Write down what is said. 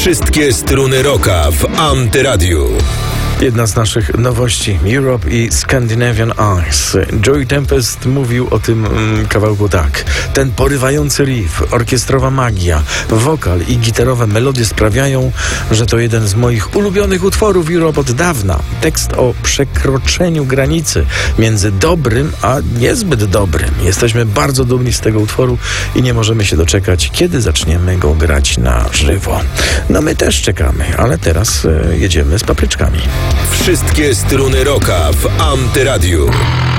Wszystkie struny rocka w Antyradiu. Jedna z naszych nowości, Europe i Scandinavian Eyes. Joey Tempest mówił o tym kawałku tak. Ten porywający riff, orkiestrowa magia, wokal i gitarowe melodie sprawiają, że to jeden z moich ulubionych utworów Europe od dawna. Tekst o przekroczeniu granicy między dobrym a niezbyt dobrym. Jesteśmy bardzo dumni z tego utworu i nie możemy się doczekać, kiedy zaczniemy go grać na żywo. No my też czekamy, ale teraz jedziemy z papryczkami. Wszystkie struny rocka w Antyradiu.